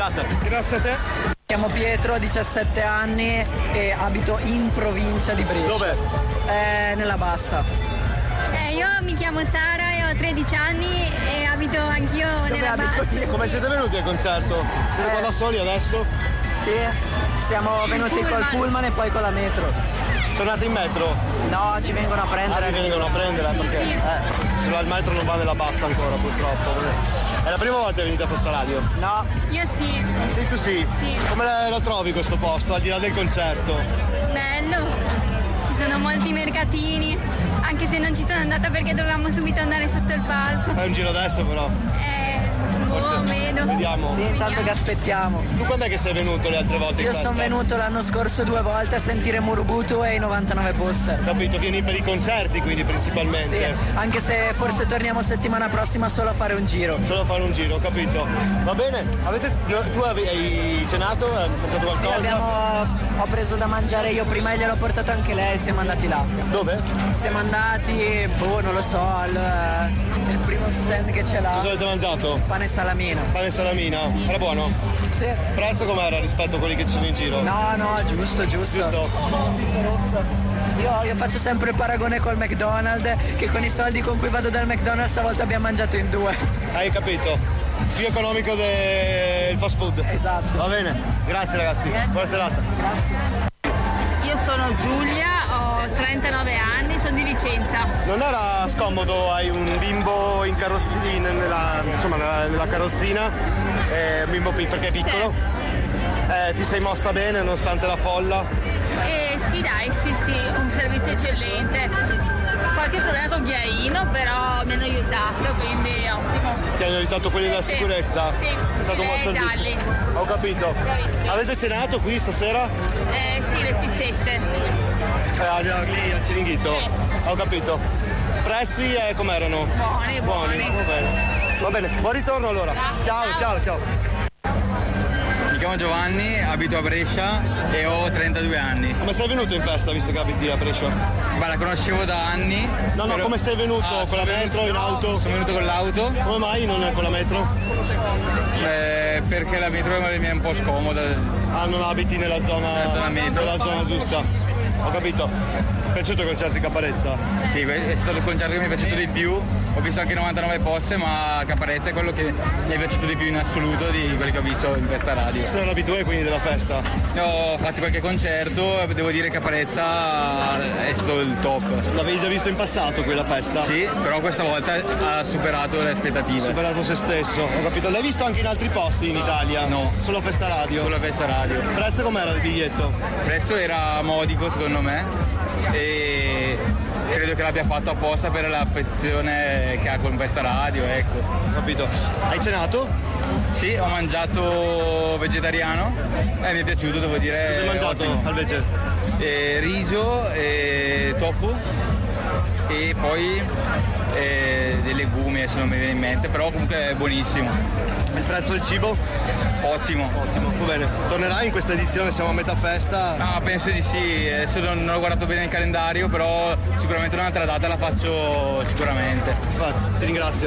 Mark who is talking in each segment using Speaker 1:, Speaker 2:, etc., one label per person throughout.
Speaker 1: Grazie a te.
Speaker 2: Mi chiamo Pietro, ho 17 anni e abito in provincia di Brescia.
Speaker 1: Dove?
Speaker 2: Nella Bassa.
Speaker 3: Io mi chiamo Sara e ho 13 anni e abito anch'io nella Bassa.
Speaker 1: Come siete venuti al concerto? Siete qua da soli adesso?
Speaker 2: Sì, siamo venuti col pullman e poi con la metro.
Speaker 1: Tornate in metro?
Speaker 2: No, ci vengono a prendere.
Speaker 1: Vi vengono a prendere perché se no il metro non va nella Bassa ancora purtroppo. È la prima volta che venite a Festa Radio?
Speaker 2: No.
Speaker 3: Io sì.
Speaker 1: Sì, tu sì?
Speaker 3: Sì.
Speaker 1: Come lo trovi questo posto, al di là del concerto?
Speaker 3: Bello. Ci sono molti mercatini, anche se non ci sono andata perché dovevamo subito andare sotto il palco.
Speaker 1: Fai un giro adesso però?
Speaker 3: Vedo.
Speaker 1: Vediamo.
Speaker 2: Sì, intanto che aspettiamo.
Speaker 1: Tu quando è che sei venuto le altre volte in
Speaker 2: Io
Speaker 1: festa?
Speaker 2: sono venuto l'anno scorso 2 volte a sentire Murubutu e i 99 Posse.
Speaker 1: Capito, vieni per i concerti quindi principalmente?
Speaker 2: Sì, anche se forse torniamo settimana prossima solo a fare un giro.
Speaker 1: Solo a fare un giro, capito. Va bene, tu hai cenato? Hai mangiato qualcosa?
Speaker 2: Sì, ho preso da mangiare io prima e gliel'ho portato anche lei, siamo andati là.
Speaker 1: Dove?
Speaker 2: Siamo andati, non lo so, il primo stand che c'è là.
Speaker 1: Cosa avete mangiato?
Speaker 2: Pane e salamina.
Speaker 1: Pane e salamina?
Speaker 3: Sì.
Speaker 1: Era buono?
Speaker 2: Sì.
Speaker 1: Il prezzo com'era rispetto a quelli che ci sono in giro?
Speaker 2: No, giusto. Io faccio sempre il paragone col McDonald's, che con i soldi con cui vado dal McDonald's stavolta abbiamo mangiato in 2.
Speaker 1: Hai capito? Più economico del fast food.
Speaker 2: Esatto.
Speaker 1: Va bene, grazie ragazzi. Buona serata.
Speaker 2: Grazie.
Speaker 4: Io sono Giulia, ho 39 anni, sono di Vicenza.
Speaker 1: Non era scomodo, hai un bimbo in carrozzina, nella carrozzina, un bimbo perché è piccolo? Ti sei mossa bene nonostante la folla?
Speaker 4: Sì dai, sì, un servizio eccellente. Qualche problema con Ghiaino, però mi hanno aiutato, quindi ottimo.
Speaker 1: Ti hanno aiutato quelli della sicurezza?
Speaker 4: Sì,
Speaker 1: È stato un buon servizio.
Speaker 4: gialli.
Speaker 1: Ho capito. Avete cenato qui stasera?
Speaker 4: Sì, le pizzette.
Speaker 1: Lì al Ciringhito?
Speaker 4: Sì.
Speaker 1: Ho capito. Prezzi com'erano?
Speaker 4: Buoni.
Speaker 1: Va bene, buon ritorno allora. Ciao.
Speaker 5: Mi chiamo Giovanni, abito a Brescia e ho 32 anni.
Speaker 1: Come sei venuto in festa visto che abiti a Brescia?
Speaker 5: Ma la conoscevo da anni.
Speaker 1: No, come sei venuto? Con la metro, in auto?
Speaker 5: Sono venuto con l'auto.
Speaker 1: Come mai non con la metro?
Speaker 5: Perché la metro mi è un po' scomoda.
Speaker 1: Non abiti nella zona
Speaker 5: metro.
Speaker 1: Nella zona giusta. Ho capito. Ti è piaciuto il concerto di Caparezza?
Speaker 5: Sì, è stato il concerto che mi è piaciuto di più. Ho visto anche 99 Posse, ma Caparezza è quello che mi è piaciuto di più in assoluto di quelli che ho visto in questa radio.
Speaker 1: Sei un abitué quindi della festa?
Speaker 5: Ho fatto qualche concerto, devo dire che Caparezza è stato il top.
Speaker 1: L'avevi già visto in passato quella festa?
Speaker 5: Sì, però questa volta ha superato le aspettative.
Speaker 1: Ha superato se stesso, ho capito. L'hai visto anche in altri posti in Italia?
Speaker 5: No.
Speaker 1: Solo a Festa Radio?
Speaker 5: Solo a Festa Radio.
Speaker 1: Il prezzo com'era del biglietto?
Speaker 5: Il prezzo era modico secondo me e credo che l'abbia fatto apposta per l'affezione che ha con questa radio, ecco.
Speaker 1: Ho capito. Hai cenato?
Speaker 5: Sì, ho mangiato vegetariano e mi è piaciuto, devo dire.
Speaker 1: Cosa hai mangiato
Speaker 5: ottimo.
Speaker 1: al vege?
Speaker 5: Riso e tofu e poi dei legumi, adesso non mi viene in mente, però comunque è buonissimo.
Speaker 1: Il prezzo del cibo?
Speaker 5: Ottimo.
Speaker 1: Va bene. Tornerai in questa edizione? Siamo a metà festa?
Speaker 5: No, penso di sì, adesso non ho guardato bene il calendario, però sicuramente un'altra data la faccio sicuramente.
Speaker 1: Infatti, ti ringrazio.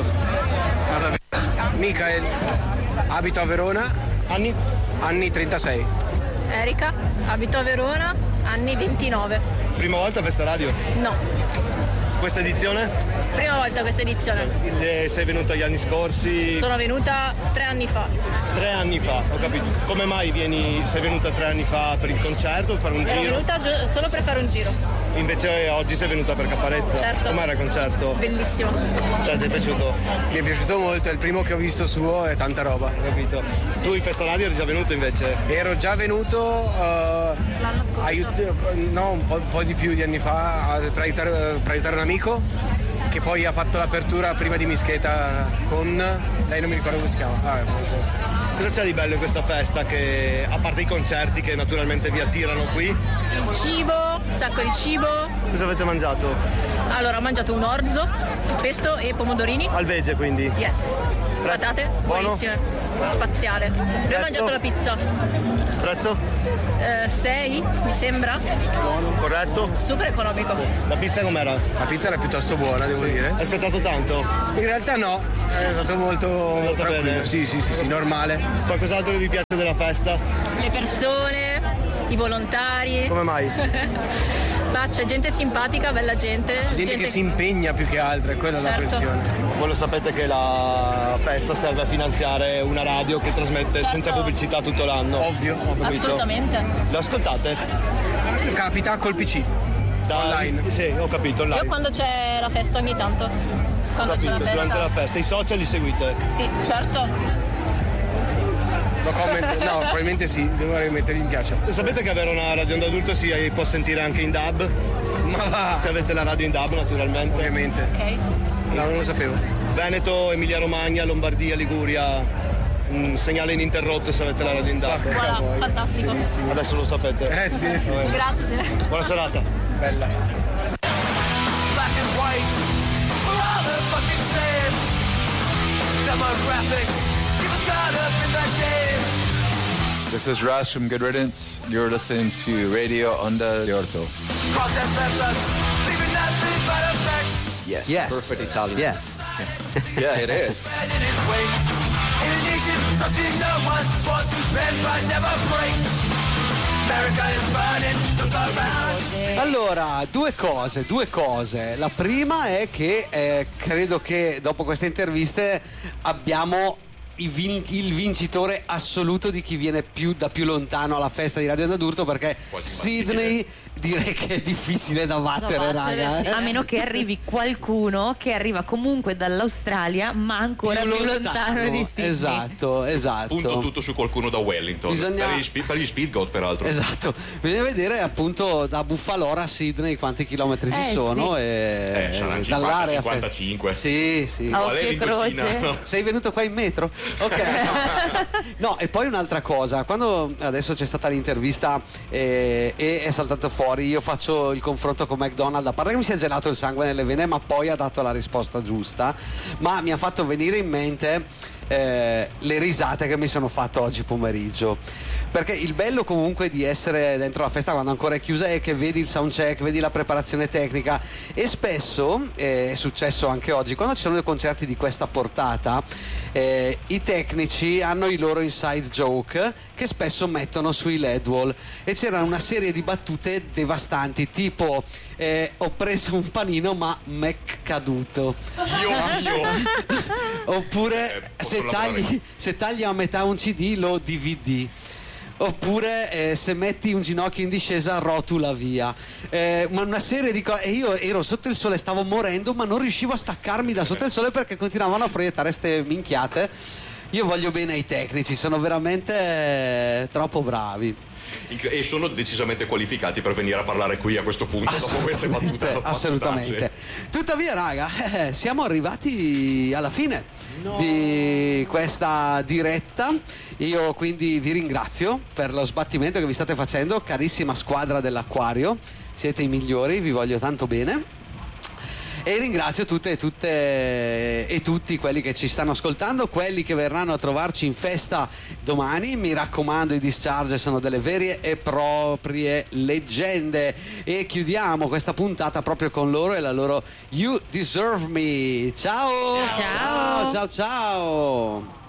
Speaker 6: Michael, abito a Verona.
Speaker 1: Anni?
Speaker 6: Anni 36.
Speaker 7: Erika, abito a Verona, anni 29.
Speaker 1: Prima volta a Festa Radio?
Speaker 7: No,
Speaker 1: Questa edizione?
Speaker 7: prima volta questa edizione.
Speaker 1: Sei venuta gli anni scorsi?
Speaker 7: Sono venuta 3 anni fa.
Speaker 1: 3 anni fa, ho capito. Come mai sei venuta 3 anni fa per il concerto, per fare un
Speaker 7: Ero
Speaker 1: giro?
Speaker 7: venuta solo per fare un giro.
Speaker 1: Invece oggi sei venuta per Caparezza.
Speaker 7: Certo.
Speaker 1: Com'era il concerto?
Speaker 7: Bellissimo.
Speaker 1: Ti è piaciuto?
Speaker 6: Mi è piaciuto molto, è il primo che ho visto suo, è tanta roba.
Speaker 1: Ho capito. Tu in Festa Radio eri già venuto invece?
Speaker 6: Ero già venuto
Speaker 7: L'anno scorso.
Speaker 6: un po' di più di anni fa per aiutare un amico che poi ha fatto l'apertura prima di Mischeta con lei, non mi ricordo come si chiama.
Speaker 1: Cosa c'è di bello in questa festa che, a parte i concerti che naturalmente vi attirano qui?
Speaker 7: Il cibo, un sacco di cibo.
Speaker 1: Cosa avete mangiato?
Speaker 7: Allora, ho mangiato un orzo, pesto e pomodorini.
Speaker 1: Al vege quindi?
Speaker 7: Yes. Patate,
Speaker 1: Buono?
Speaker 7: buonissime. spaziale. Abbiamo mangiato la pizza.
Speaker 1: Prezzo?
Speaker 7: 6, mi sembra.
Speaker 1: Buono, corretto.
Speaker 7: Super economico.
Speaker 1: La pizza com'era?
Speaker 6: La pizza era piuttosto buona, devo dire.
Speaker 1: Hai aspettato tanto?
Speaker 6: In realtà no, è stato molto tranquillo.
Speaker 1: Bene.
Speaker 6: Sì, normale.
Speaker 1: Qualcos'altro che vi piace della festa?
Speaker 7: Le persone, i volontari.
Speaker 1: Come mai?
Speaker 7: Ma c'è gente simpatica, bella gente.
Speaker 6: C'è gente che si impegna più che altro, è quella la
Speaker 7: Certo.
Speaker 6: questione.
Speaker 1: Voi lo sapete che la festa serve a finanziare una radio che trasmette
Speaker 7: Certo.
Speaker 1: senza pubblicità tutto l'anno.
Speaker 6: Ovvio.
Speaker 7: Assolutamente.
Speaker 1: Lo ascoltate?
Speaker 6: Capita col PC. Online.
Speaker 1: Sì, ho capito, online.
Speaker 7: Io quando c'è la festa ogni tanto.
Speaker 1: Ho
Speaker 7: Quando c'è
Speaker 1: capito,
Speaker 7: la festa.
Speaker 1: durante la festa. I social li seguite?
Speaker 7: Sì, certo.
Speaker 6: No, probabilmente sì, dovrei mettergli mi piace.
Speaker 1: Sapete che avere una radio onda adulto si può sentire anche in DAB?
Speaker 6: Ma va!
Speaker 1: Se avete la radio in DAB naturalmente.
Speaker 6: Ovviamente.
Speaker 7: Ok.
Speaker 6: No, non lo sapevo.
Speaker 1: Veneto, Emilia Romagna, Lombardia, Liguria, un segnale ininterrotto se avete la radio in DAB.
Speaker 7: Voilà,
Speaker 6: Voi.
Speaker 7: fantastico.
Speaker 1: Adesso lo sapete.
Speaker 6: Sì.
Speaker 7: Grazie.
Speaker 1: Buona serata.
Speaker 6: Bella.
Speaker 8: Black and white, we're all the fucking same. Demographics, keep us caught up in that game.
Speaker 9: This is Rush from Good Riddance. You're listening to Radio Onda d'Orto.
Speaker 8: Protest left us, leaving nothing but effect.
Speaker 9: Yes. Perfect Italian. Yes. Yeah, it is.
Speaker 8: And in its wake, in a nation trusting no one, sworn to bend but never break. America is burning, look around.
Speaker 10: Allora, due cose. La prima è che credo che dopo queste interviste abbiamo il vincitore assoluto di chi viene da più lontano alla festa di Radio Onda d'Urto, perché Sydney direi che è difficile da battere, raga.
Speaker 11: Sì. A meno che arrivi qualcuno che arriva comunque dall'Australia ma ancora più lontano di Sydney.
Speaker 10: Esatto.
Speaker 12: Punto tutto su qualcuno da Wellington. Per gli speed goat, peraltro.
Speaker 10: Esatto, bisogna vedere appunto da Buffalora a Sydney quanti chilometri ci sono.
Speaker 12: Sì.
Speaker 10: E
Speaker 12: saranno 50,
Speaker 10: dall'area
Speaker 12: 55.
Speaker 10: Sì.
Speaker 11: A occhio e croce.
Speaker 10: No. Sei venuto qua in metro? Ok. No, e poi un'altra cosa, quando adesso c'è stata l'intervista e è saltato fuori, io faccio il confronto con McDonald's, a parte che mi si è gelato il sangue nelle vene, ma poi ha dato la risposta giusta, ma mi ha fatto venire in mente le risate che mi sono fatto oggi pomeriggio, perché il bello comunque di essere dentro la festa quando ancora è chiusa è che vedi il soundcheck, vedi la preparazione tecnica, e spesso è successo anche oggi quando ci sono dei concerti di questa portata, i tecnici hanno i loro inside joke che spesso mettono sui LED wall, e c'era una serie di battute devastanti tipo ho preso un panino ma m'è caduto. Oppure se tagli a metà un CD lo DVD. Oppure se metti un ginocchio in discesa rotula via, ma una serie di cose, e io ero sotto il sole, stavo morendo ma non riuscivo a staccarmi da sotto il sole perché continuavano a proiettare ste minchiate. Io voglio bene ai tecnici, sono veramente troppo bravi
Speaker 12: E sono decisamente qualificati per venire a parlare qui a questo punto dopo queste battute.
Speaker 10: Assolutamente. Tuttavia, raga, siamo arrivati alla fine di questa diretta. Io quindi vi ringrazio per lo sbattimento che vi state facendo, carissima squadra dell'Acquario, siete i migliori, vi voglio tanto bene. E ringrazio tutte e tutti quelli che ci stanno ascoltando, quelli che verranno a trovarci in festa domani. Mi raccomando, i Discharge sono delle vere e proprie leggende, e chiudiamo questa puntata proprio con loro e la loro You Deserve Me. Ciao.
Speaker 11: Ciao.
Speaker 10: Ciao.